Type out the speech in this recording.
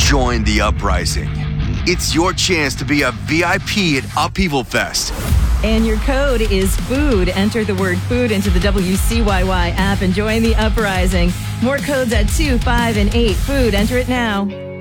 Join the uprising. It's your chance to be a VIP at Upheaval Fest. And your code is FOOD. Enter the word FOOD into the WCYY app and join the uprising. More codes at 2, 5, and 8. FOOD. Enter it now.